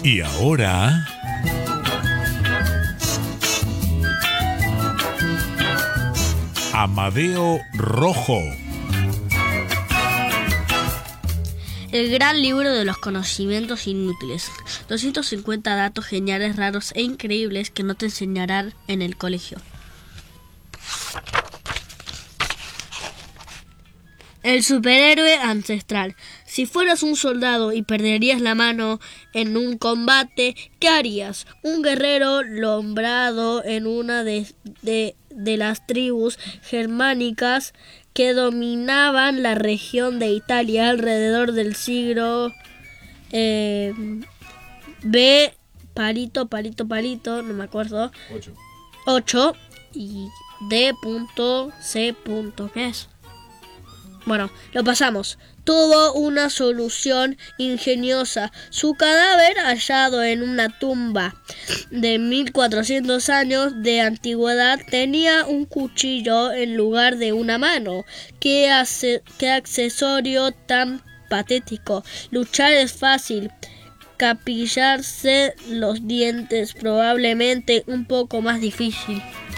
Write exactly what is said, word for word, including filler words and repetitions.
Y ahora... Amadeo Rojo. El gran libro de los conocimientos inútiles. doscientos cincuenta datos geniales, raros e increíbles que no te enseñarán en el colegio. El superhéroe ancestral. Si fueras un soldado y perderías la mano en un combate, ¿qué harías? Un guerrero nombrado en una de, de, de las tribus germánicas que dominaban la región de Italia alrededor del siglo eh, B, palito, palito, palito, no me acuerdo, ocho y D. C. ¿Qué es? Bueno, lo pasamos. Tuvo una solución ingeniosa. Su cadáver, hallado en una tumba de mil cuatrocientos años de antigüedad, tenía un cuchillo en lugar de una mano. ¿Qué, hace, qué accesorio tan patético? Luchar es fácil. Capillarse los dientes probablemente un poco más difícil.